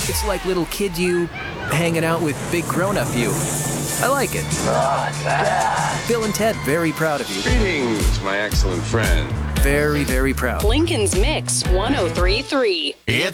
It's like little kid you hanging out with big grown-up you. I like it. Bill and Ted, very proud of you. Greetings, my excellent friend. Very, very proud. Lincoln's Mix 1033. It's